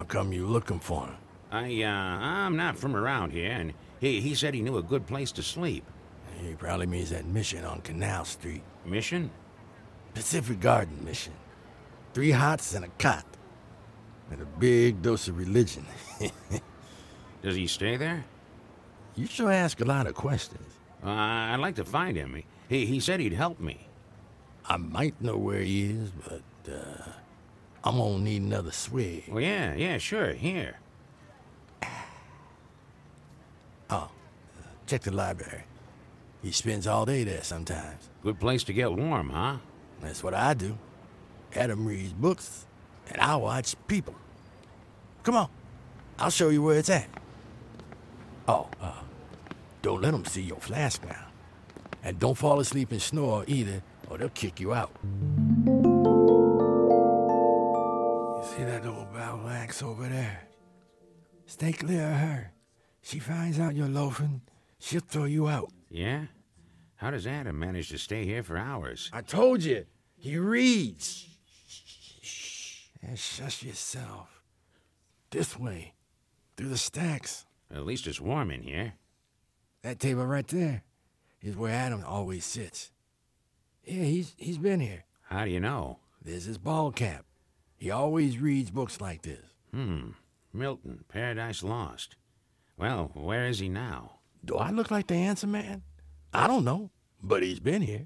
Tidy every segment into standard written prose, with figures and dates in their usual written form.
come you looking for him? I'm not from around here, and he said he knew a good place to sleep. He probably means that mission on Canal Street. Mission? Pacific Garden mission. 3 hots and a cot. And a big dose of religion. Does he stay there? You sure ask a lot of questions. I'd like to find him. He said he'd help me. I might know where he is, but, I'm gonna need another swig. Well, yeah, sure, here. Check the library. He spends all day there sometimes. Good place to get warm, huh? That's what I do. Adam reads books, and I watch people. Come on, I'll show you where it's at. Don't let them see your flask now. And don't fall asleep and snore either, or they'll kick you out. You see that old battle axe over there? Stay clear of her. She finds out you're loafing, she'll throw you out. Yeah? How does Adam manage to stay here for hours? I told you, he reads. Shh. And shush yourself. This way, through the stacks. At least it's warm in here. That table right there is where Adam always sits. Yeah, he's been here. How do you know? There's his ball cap. He always reads books like this. Milton, Paradise Lost. Well, where is he now? Do I look like the answer man? I don't know, but he's been here.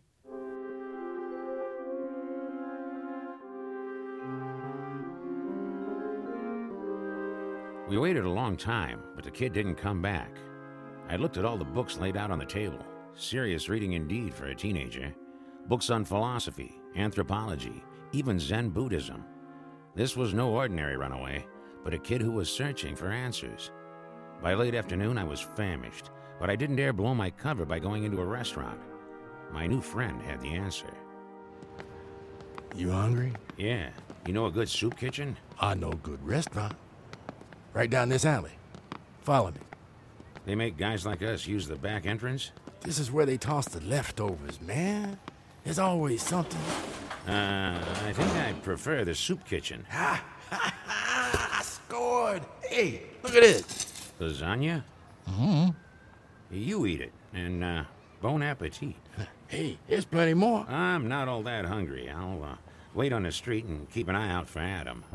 We waited a long time, but the kid didn't come back. I looked at all the books laid out on the table. Serious reading indeed for a teenager. Books on philosophy, anthropology, even Zen Buddhism. This was no ordinary runaway, but a kid who was searching for answers. By late afternoon, I was famished, but I didn't dare blow my cover by going into a restaurant. My new friend had the answer. You hungry? Yeah. You know a good soup kitchen? I know a good restaurant. Right down this alley. Follow me. They make guys like us use the back entrance? This is where they toss the leftovers, man. There's always something. I think I prefer the soup kitchen. Ha! Ha! Ha! I scored! Hey, look at this. Lasagna? Mm-hmm. You eat it, and bon appetit. Hey, there's plenty more. I'm not all that hungry. I'll wait on the street and keep an eye out for Adam.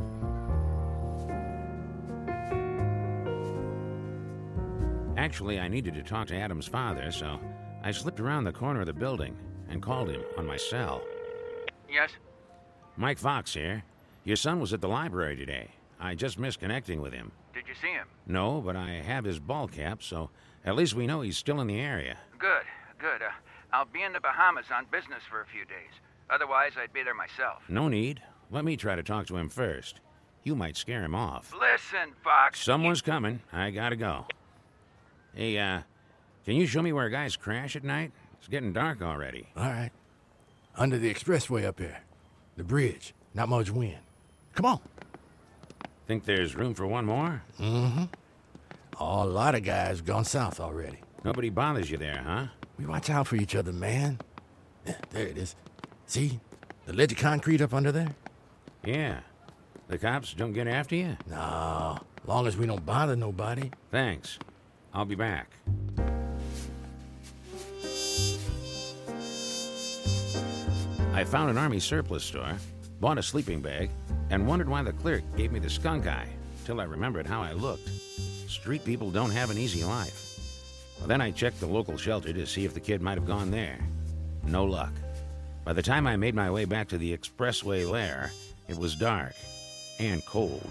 Actually, I needed to talk to Adam's father, so I slipped around the corner of the building and called him on my cell. Yes? Mike Fox here. Your son was at the library today. I just missed connecting with him. Did you see him? No, but I have his ball cap, so at least we know he's still in the area. Good. I'll be in the Bahamas on business for a few days. Otherwise, I'd be there myself. No need. Let me try to talk to him first. You might scare him off. Listen, Fox. Someone's coming. I gotta go. Hey, can you show me where guys crash at night? It's getting dark already. All right. Under the expressway up here. The bridge. Not much wind. Come on. Think there's room for one more? Mm-hmm. A lot of guys gone south already. Nobody bothers you there, huh? We watch out for each other, man. There it is. See? The ledge of concrete up under there? Yeah. The cops don't get after you? No. Long as we don't bother nobody. Thanks. I'll be back. I found an army surplus store, bought a sleeping bag, and wondered why the clerk gave me the skunk eye, till I remembered how I looked. Street people don't have an easy life. Well, then I checked the local shelter to see if the kid might have gone there. No luck. By the time I made my way back to the expressway lair, it was dark and cold.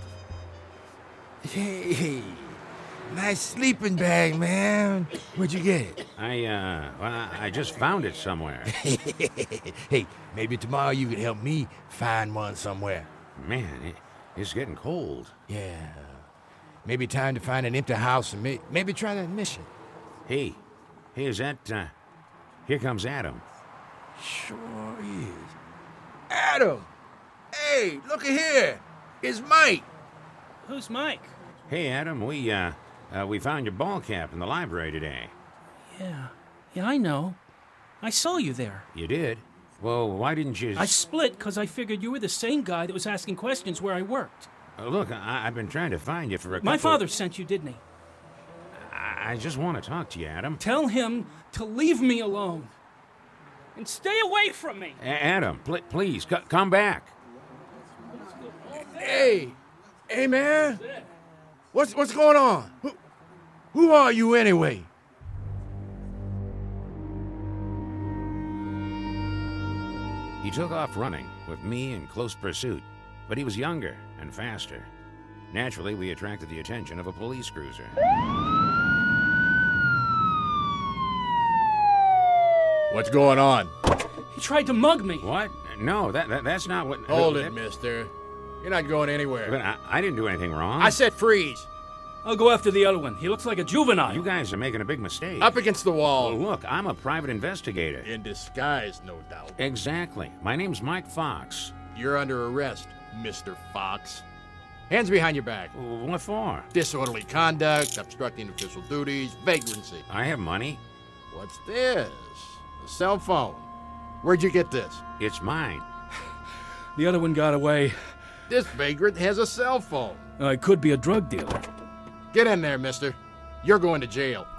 Hey, nice sleeping bag, man. Where'd you get it? I just found it somewhere. Hey, maybe tomorrow you could help me find one somewhere. Man, it's getting cold. Yeah. Maybe time to find an empty house and maybe try that mission. Hey, is that, here comes Adam. Sure is. Adam! Hey, look at here. It's Mike. Who's Mike? Hey, Adam, we found your ball cap in the library today. Yeah, I know. I saw you there. You did? Well, why didn't you... I split because I figured you were the same guy that was asking questions where I worked. Look, I've been trying to find you for a couple... My father sent you, didn't he? I just want to talk to you, Adam. Tell him to leave me alone. And stay away from me. Adam, please, come back. Hey, man. What's going on? Who are you anyway? He took off running, with me in close pursuit, but he was younger and faster. Naturally, we attracted the attention of a police cruiser. What's going on? He tried to mug me. What? No, that's not what... Hold it, mister. You're not going anywhere. But I didn't do anything wrong. I said freeze. I'll go after the other one. He looks like a juvenile. You guys are making a big mistake. Up against the wall. Well, look, I'm a private investigator. In disguise, no doubt. Exactly. My name's Mike Fox. You're under arrest, Mr. Fox. Hands behind your back. What for? Disorderly conduct, obstructing official duties, vagrancy. I have money. What's this? A cell phone. Where'd you get this? It's mine. The other one got away. This vagrant has a cell phone. I could be a drug dealer. Get in there, mister. You're going to jail.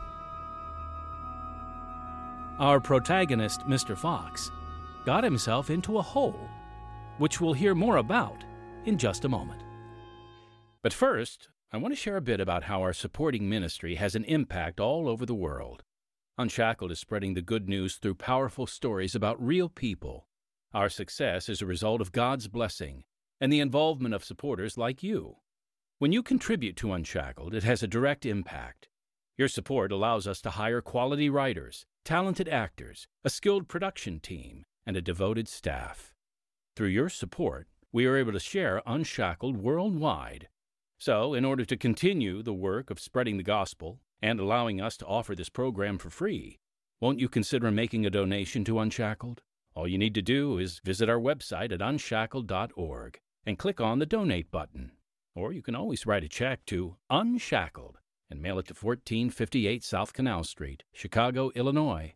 Our protagonist, Mr. Fox, got himself into a hole, which we'll hear more about in just a moment. But first, I want to share a bit about how our supporting ministry has an impact all over the world. Unshackled is spreading the good news through powerful stories about real people. Our success is a result of God's blessing and the involvement of supporters like you. When you contribute to Unshackled, it has a direct impact. Your support allows us to hire quality writers, talented actors, a skilled production team, and a devoted staff. Through your support, we are able to share Unshackled worldwide. So, in order to continue the work of spreading the gospel and allowing us to offer this program for free, won't you consider making a donation to Unshackled? All you need to do is visit our website at unshackled.org and click on the Donate button. Or you can always write a check to Unshackled and mail it to 1458 South Canal Street, Chicago, Illinois,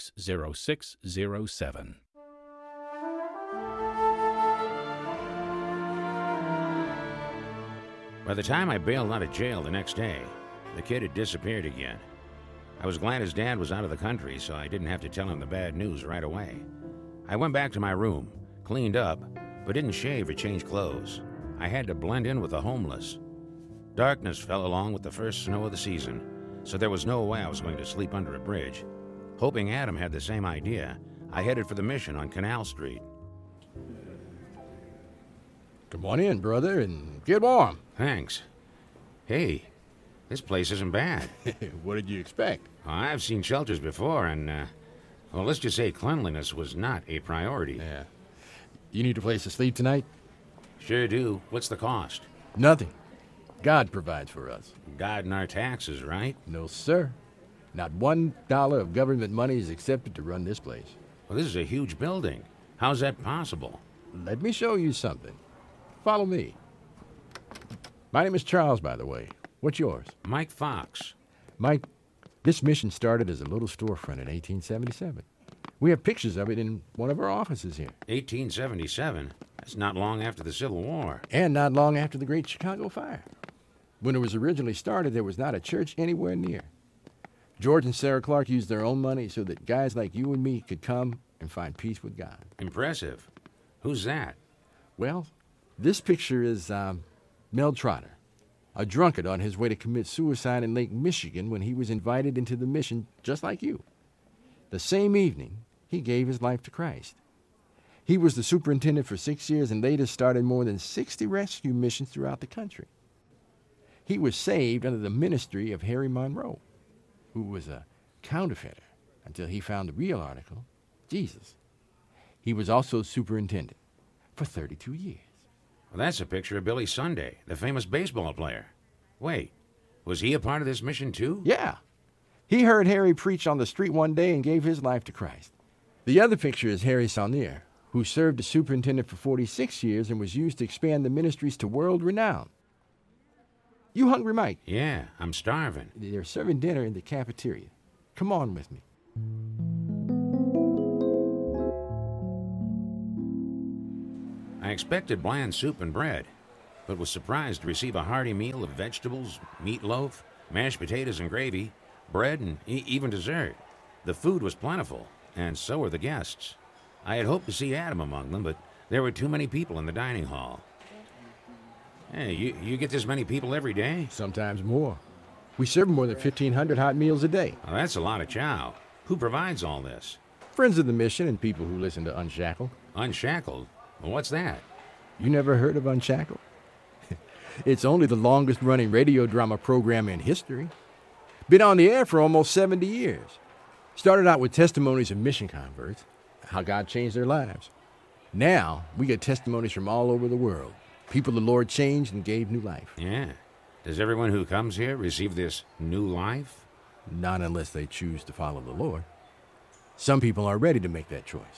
60607. By the time I bailed out of jail the next day, the kid had disappeared again. I was glad his dad was out of the country, so I didn't have to tell him the bad news right away. I went back to my room, cleaned up, but didn't shave or change clothes. I had to blend in with the homeless. Darkness fell along with the first snow of the season, so there was no way I was going to sleep under a bridge. Hoping Adam had the same idea, I headed for the Mission on Canal Street. Come on in, brother, and get warm. Thanks. Hey, this place isn't bad. What did you expect? I've seen shelters before, and, well, let's just say cleanliness was not a priority. Yeah. You need a place to sleep tonight? Sure do. What's the cost? Nothing. God provides for us. God and our taxes, right? No, sir. Not $1 of government money is accepted to run this place. Well, this is a huge building. How's that possible? Let me show you something. Follow me. My name is Charles, by the way. What's yours? Mike Fox. Mike, this mission started as a little storefront in 1877. We have pictures of it in one of our offices here. 1877? That's not long after the Civil War. And not long after the Great Chicago Fire. When it was originally started, there was not a church anywhere near. George and Sarah Clark used their own money so that guys like you and me could come and find peace with God. Impressive. Who's that? Well, this picture is Mel Trotter, a drunkard on his way to commit suicide in Lake Michigan when he was invited into the mission just like you. The same evening, he gave his life to Christ. He was the superintendent for 6 years and later started more than 60 rescue missions throughout the country. He was saved under the ministry of Harry Monroe, who was a counterfeiter until he found the real article, Jesus. He was also superintendent for 32 years. Well, that's a picture of Billy Sunday, the famous baseball player. Wait, was he a part of this mission too? Yeah. He heard Harry preach on the street one day and gave his life to Christ. The other picture is Harry Saunier, who served as superintendent for 46 years and was used to expand the ministries to world renown. You hungry, Mike? Yeah, I'm starving. They're serving dinner in the cafeteria. Come on with me. I expected bland soup and bread. but was surprised to receive a hearty meal of vegetables, meatloaf, mashed potatoes and gravy, bread, and even dessert. The food was plentiful, and so were the guests. I had hoped to see Adam among them, but there were too many people in the dining hall. Hey, you get this many people every day? Sometimes more. We serve more than 1,500 hot meals a day. Well, that's a lot of chow. Who provides all this? Friends of the mission and people who listen to Unshackled. Unshackled? Well, what's that? You never heard of Unshackled? It's only the longest-running radio drama program in history. Been on the air for almost 70 years. Started out with testimonies of mission converts, how God changed their lives. Now, we get testimonies from all over the world. People the Lord changed and gave new life. Yeah. Does everyone who comes here receive this new life? Not unless they choose to follow the Lord. Some people are ready to make that choice.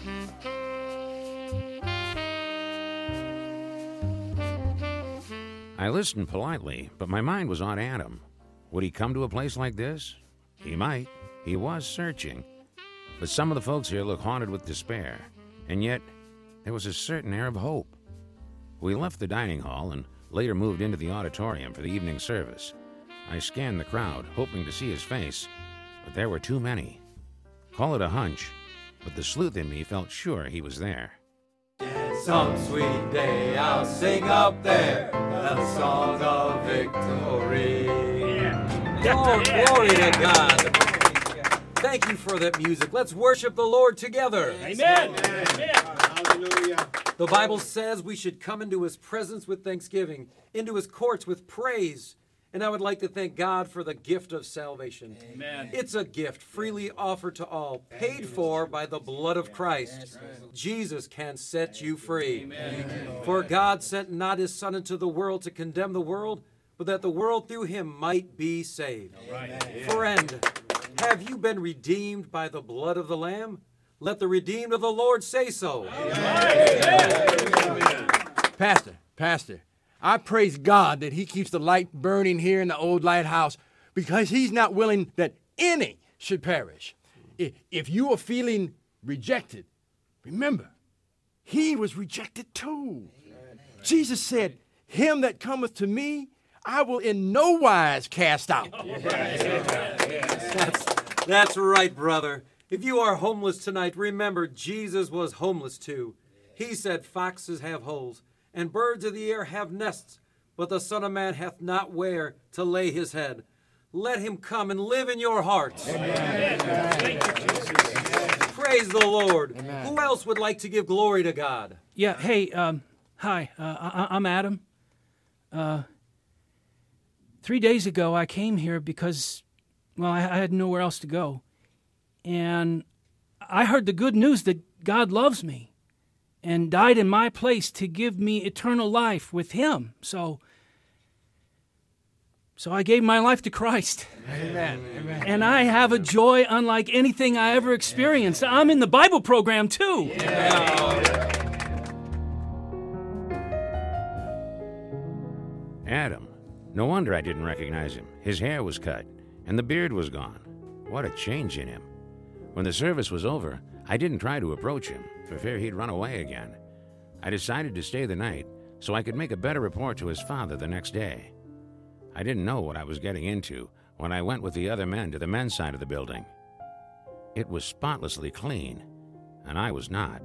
I listened politely, but my mind was on Adam. Would he come to a place like this? He might. He was searching. But some of the folks here look haunted with despair, and yet there was a certain air of hope. We left the dining hall and later moved into the auditorium for the evening service. I scanned the crowd, hoping to see his face, but there were too many. Call it a hunch, but the sleuth in me felt sure he was there. Some sweet day I'll sing up there the song of victory. Oh, glory to God. Thank you for that music. Let's worship the Lord together. Amen. Amen. Hallelujah. The Bible says we should come into his presence with thanksgiving, into his courts with praise. And I would like to thank God for the gift of salvation. Amen. It's a gift freely offered to all, paid for by the blood of Christ. Jesus can set you free. Amen. For God sent not his Son into the world to condemn the world, but that the world through him might be saved. Right. Friend, have you been redeemed by the blood of the Lamb? Let the redeemed of the Lord say so. Amen. Pastor, I praise God that he keeps the light burning here in the old lighthouse because he's not willing that any should perish. If you are feeling rejected, remember, he was rejected too. Jesus said, him that cometh to me, I will in no wise cast out. That's right, brother. If you are homeless tonight, remember Jesus was homeless too. He said, foxes have holes, and birds of the air have nests, but the Son of Man hath not where to lay his head. Let him come and live in your hearts. Amen. Thank you, Jesus. Praise the Lord. Amen. Who else would like to give glory to God? Yeah, hey, hi, I'm Adam. 3 days ago, I came here because, well, I had nowhere else to go. And I heard the good news that God loves me and died in my place to give me eternal life with him. So I gave my life to Christ. Amen. Amen. And I have a joy unlike anything I ever experienced. I'm in the Bible program, too. Adam. No wonder I didn't recognize him. His hair was cut, and the beard was gone. What a change in him. When the service was over, I didn't try to approach him, for fear he'd run away again. I decided to stay the night so I could make a better report to his father the next day. I didn't know what I was getting into when I went with the other men to the men's side of the building. It was spotlessly clean, and I was not.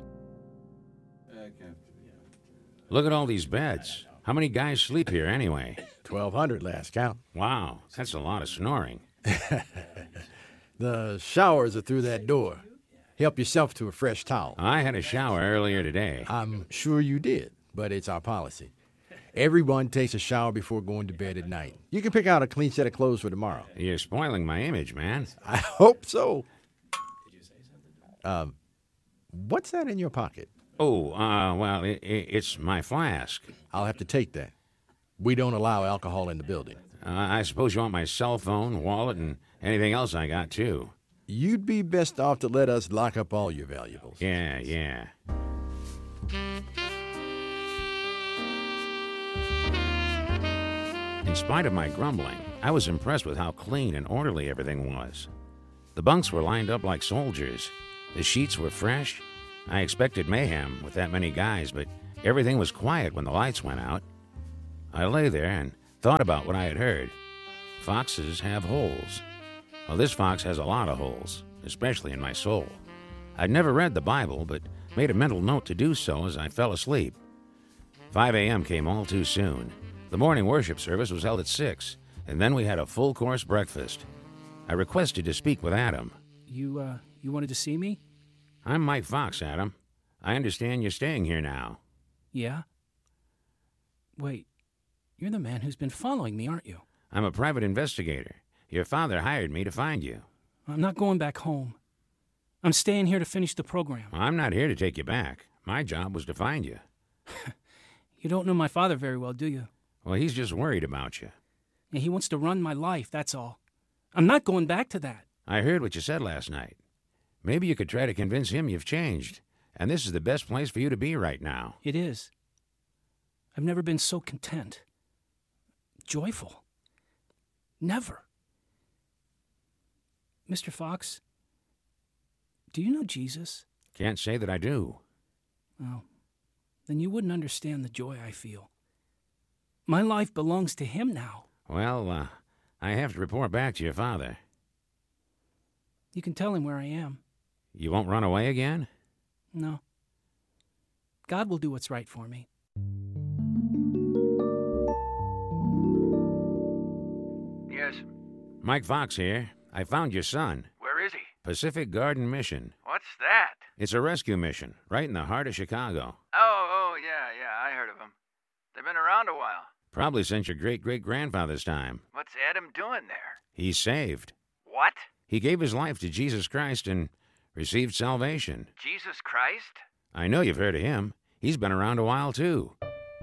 Look at all these beds. How many guys sleep here anyway? 1,200 last count. Wow, that's a lot of snoring. The showers are through that door. Help yourself to a fresh towel. I had a shower earlier today. I'm sure you did, but it's our policy. Everyone takes a shower before going to bed at night. You can pick out a clean set of clothes for tomorrow. You're spoiling my image, man. I hope so. What's that in your pocket? Oh, well, it's my flask. I'll have to take that. We don't allow alcohol in the building. I suppose you want my cell phone, wallet, and anything else I got, too. You'd be best off to let us lock up all your valuables. Yeah. In spite of my grumbling, I was impressed with how clean and orderly everything was. The bunks were lined up like soldiers. The sheets were fresh. I expected mayhem with that many guys, but everything was quiet when the lights went out. I lay there and thought about what I had heard. Foxes have holes. Well, this fox has a lot of holes, especially in my soul. I'd never read the Bible, but made a mental note to do so as I fell asleep. 5 a.m. came all too soon. The morning worship service was held at 6, and then we had a full-course breakfast. I requested to speak with Adam. You wanted to see me? I'm Mike Fox, Adam. I understand you're staying here now. Yeah? Wait, you're the man who's been following me, aren't you? I'm a private investigator. Your father hired me to find you. I'm not going back home. I'm staying here to finish the program. I'm not here to take you back. My job was to find you. You don't know my father very well, do you? Well, he's just worried about you. Yeah, he wants to run my life, that's all. I'm not going back to that. I heard what you said last night. Maybe you could try to convince him you've changed, and this is the best place for you to be right now. It is. I've never been so content. Joyful. Never. Mr. Fox, do you know Jesus? Can't say that I do. Oh, then you wouldn't understand the joy I feel. My life belongs to him now. Well, I have to report back to your father. You can tell him where I am. You won't run away again? No. God will do what's right for me. Yes. Mike Fox here. I found your son. Where is he? Pacific Garden Mission. What's that? It's a rescue mission, right in the heart of Chicago. Oh, yeah, I heard of him. They've been around a while. Probably since your great-great-grandfather's time. What's Adam doing there? He's saved. What? He gave his life to Jesus Christ and received salvation. Jesus Christ? I know you've heard of him. He's been around a while, too.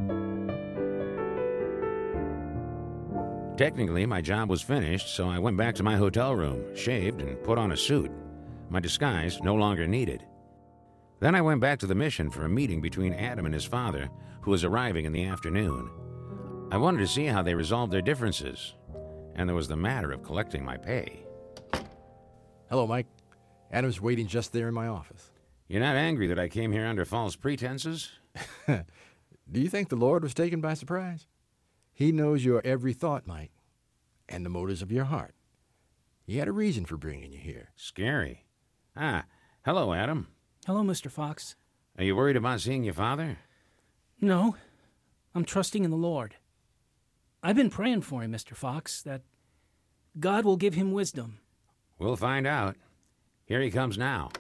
Technically, my job was finished, so I went back to my hotel room, shaved, and put on a suit. My disguise no longer needed. Then I went back to the mission for a meeting between Adam and his father, who was arriving in the afternoon. I wanted to see how they resolved their differences, and there was the matter of collecting my pay. Hello, Mike. Adam's waiting just there in my office. You're not angry that I came here under false pretenses? Do you think the Lord was taken by surprise? He knows your every thought, Mike, and the motives of your heart. He had a reason for bringing you here. Scary. Hello, Adam. Hello, Mr. Fox. Are you worried about seeing your father? No, I'm trusting in the Lord. I've been praying for him, Mr. Fox, that God will give him wisdom. We'll find out. Here he comes now.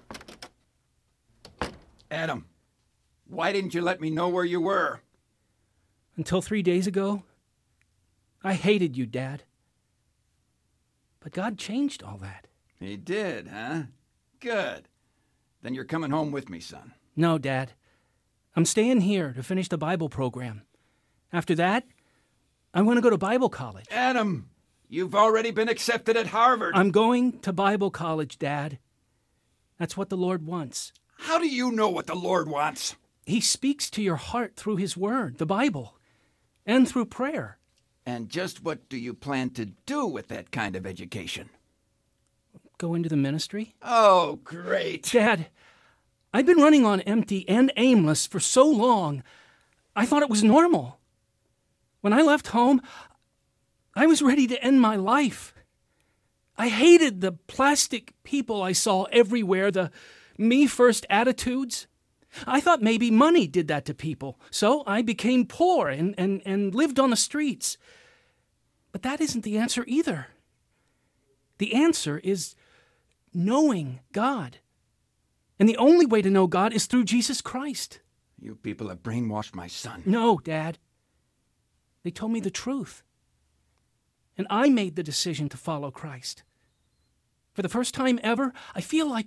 Adam, why didn't you let me know where you were? Until 3 days ago, I hated you, Dad. But God changed all that. He did, huh? Good. Then you're coming home with me, son. No, Dad. I'm staying here to finish the Bible program. After that, I want to go to Bible college. Adam, you've already been accepted at Harvard. I'm going to Bible college, Dad. That's what the Lord wants. How do you know what the Lord wants? He speaks to your heart through His Word, the Bible, and through prayer. And just what do you plan to do with that kind of education? Go into the ministry? Oh, great. Dad, I've been running on empty and aimless for so long, I thought it was normal. When I left home, I was ready to end my life. I hated the plastic people I saw everywhere, the me-first attitudes. I thought maybe money did that to people, so I became poor and lived on the streets. But that isn't the answer either. The answer is knowing God. And the only way to know God is through Jesus Christ. You people have brainwashed my son. No, Dad. They told me the truth. And I made the decision to follow Christ. For the first time ever, I feel like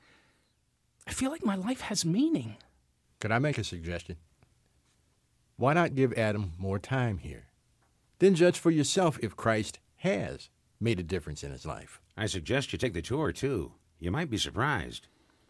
my life has meaning. Could I make a suggestion? Why not give Adam more time here? Then judge for yourself if Christ has made a difference in his life. I suggest you take the tour, too. You might be surprised.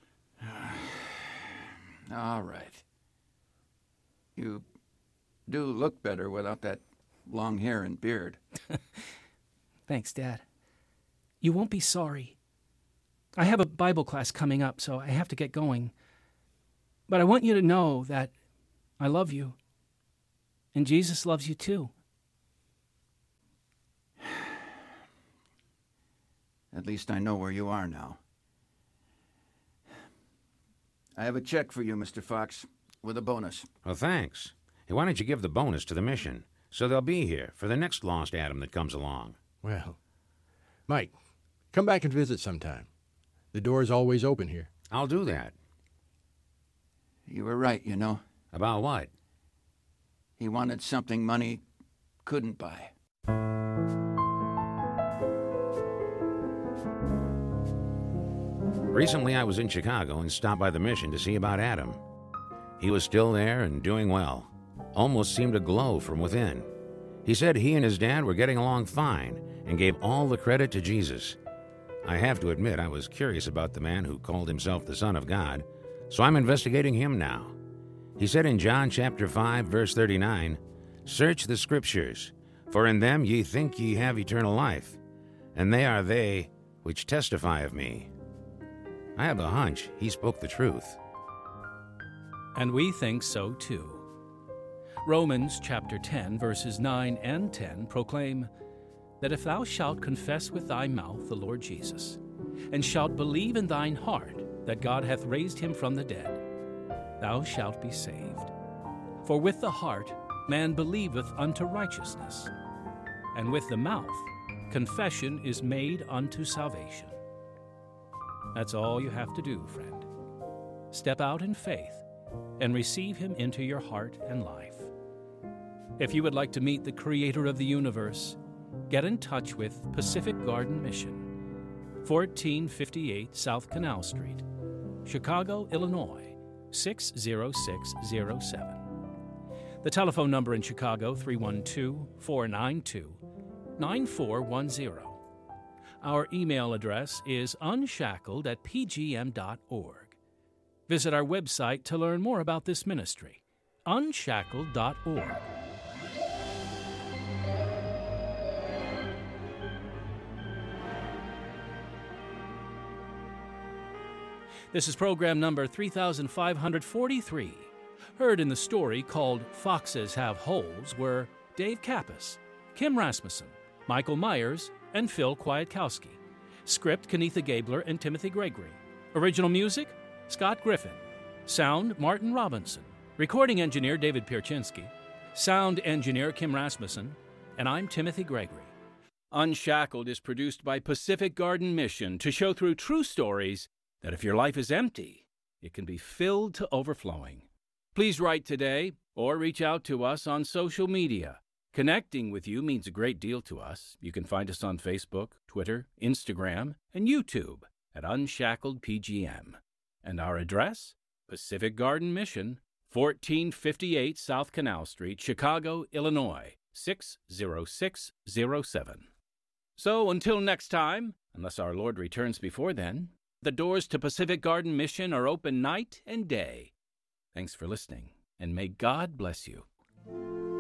All right. You do look better without that long hair and beard. Thanks, Dad. You won't be sorry. I have a Bible class coming up, so I have to get going. But I want you to know that I love you. And Jesus loves you too. At least I know where you are now. I have a check for you, Mr. Fox, with a bonus. Well, thanks. Hey, why don't you give the bonus to the mission, so they'll be here for the next lost Adam that comes along? Well, Mike, come back and visit sometime. The door's always open here. I'll do that. You were right, you know. About what? He wanted something money couldn't buy. Recently, I was in Chicago and stopped by the mission to see about Adam. He was still there and doing well. Almost seemed to glow from within. He said he and his dad were getting along fine and gave all the credit to Jesus. I have to admit I was curious about the man who called himself the Son of God, so I'm investigating him now. He said in John chapter 5, verse 39, "Search the Scriptures, for in them ye think ye have eternal life, and they are they which testify of me." I have a hunch he spoke the truth. And we think so too. Romans chapter 10, verses 9 and 10 proclaim that if thou shalt confess with thy mouth the Lord Jesus, and shalt believe in thine heart that God hath raised him from the dead, thou shalt be saved. For with the heart man believeth unto righteousness, and with the mouth confession is made unto salvation. That's all you have to do, friend. Step out in faith and receive him into your heart and life. If you would like to meet the Creator of the universe, get in touch with Pacific Garden Mission, 1458 South Canal Street, Chicago, Illinois, 60607. The telephone number in Chicago, 312-492-9410. Our email address is unshackled@pgm.org. Visit our website to learn more about this ministry, unshackled.org. This is program number 3543. Heard in the story called Foxes Have Holes were Dave Kappas, Kim Rasmussen, Michael Myers, and Phil Kwiatkowski. Script, Kenetha Gabler and Timothy Gregory. Original music, Scott Griffin. Sound, Martin Robinson. Recording engineer, David Pierczynski. Sound engineer, Kim Rasmussen. And I'm Timothy Gregory. Unshackled is produced by Pacific Garden Mission to show through true stories that if your life is empty, it can be filled to overflowing. Please write today or reach out to us on social media. Connecting with you means a great deal to us. You can find us on Facebook, Twitter, Instagram, and YouTube at Unshackled PGM. And our address, Pacific Garden Mission, 1458 South Canal Street, Chicago, Illinois, 60607. So until next time, unless our Lord returns before then, the doors to Pacific Garden Mission are open night and day. Thanks for listening, and may God bless you.